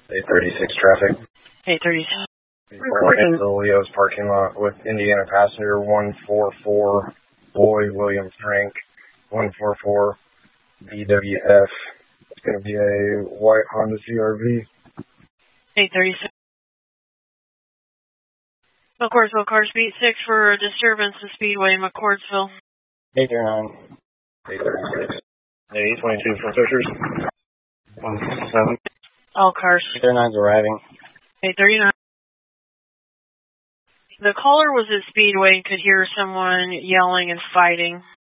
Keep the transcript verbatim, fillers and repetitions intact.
eight thirty-six traffic. eight thirty-six. Reporting to the Leo's parking lot with Indiana passenger one four four, Boy William Frank, one four four, B W F. It's going to be a white Honda C R V. eight thirty-six. McCordsville, car speed six for disturbance to Speedway, McCordsville. eight thirty-nine. eight thirty-six. eight twenty-two from Fishers. one fifty-seven. All cars. eight thirty-nine's arriving. eight thirty-nine. The caller was at Speedway and could hear someone yelling and fighting.